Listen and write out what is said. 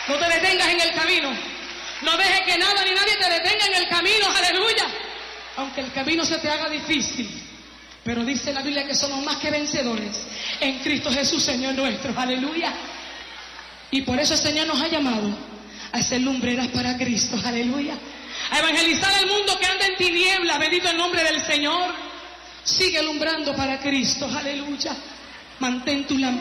No te detengas en el camino. No dejes que nada ni nadie te detenga en el camino. Aleluya. Aunque el camino se te haga difícil, pero dice la Biblia que somos más que vencedores en Cristo Jesús, Señor nuestro. Aleluya. Y por eso el Señor nos ha llamado a ser lumbreras para Cristo. Aleluya. A evangelizar al mundo que anda en tinieblas. Bendito el nombre del Señor. Sigue alumbrando para Cristo. Aleluya. Mantén tu lámpara.